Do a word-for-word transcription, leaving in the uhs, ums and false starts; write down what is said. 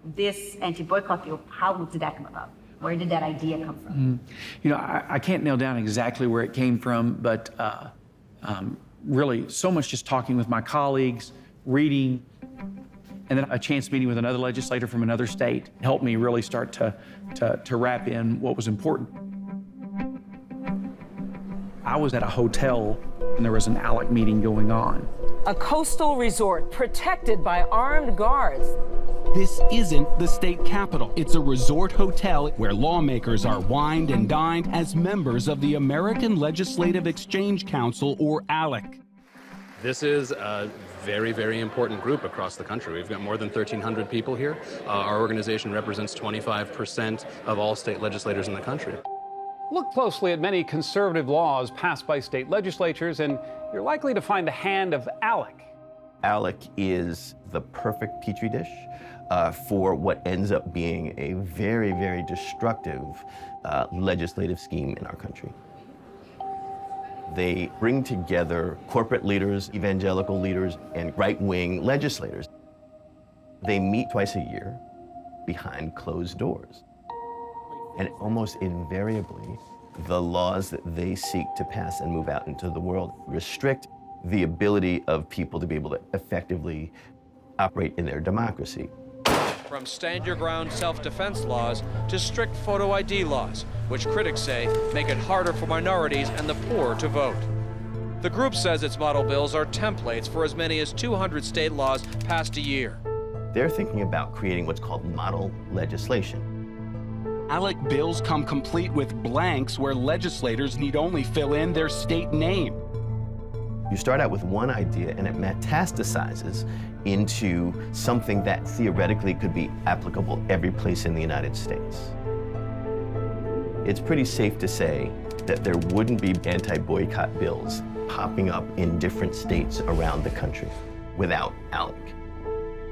this anti-boycott bill, how did that come about? Where did that idea come from? Mm. You know, I, I can't nail down exactly where it came from, but uh, um, really so much just talking with my colleagues, reading, and then a chance meeting with another legislator from another state helped me really start to, to, to wrap in what was important. I was at a hotel and there was an ALEC meeting going on. A coastal resort protected by armed guards. This isn't the state capitol. It's a resort hotel where lawmakers are wined and dined as members of the American Legislative Exchange Council, or ALEC. This is a very, very important group across the country. We've got more than thirteen hundred people here. Uh, our organization represents twenty-five percent of all state legislators in the country. Look closely at many conservative laws passed by state legislatures, and you're likely to find the hand of ALEC. ALEC is the perfect petri dish uh, for what ends up being a very, very destructive uh, legislative scheme in our country. They bring together corporate leaders, evangelical leaders, and right-wing legislators. They meet twice a year behind closed doors. And almost invariably, the laws that they seek to pass and move out into the world restrict the ability of people to be able to effectively operate in their democracy. From stand your ground self-defense laws to strict photo I D laws, which critics say make it harder for minorities and the poor to vote. The group says its model bills are templates for as many as two hundred state laws passed a year. They're thinking about creating what's called model legislation. ALEC bills come complete with blanks where legislators need only fill in their state name. You start out with one idea and it metastasizes into something that theoretically could be applicable every place in the United States. It's pretty safe to say that there wouldn't be anti-boycott bills popping up in different states around the country without ALEC.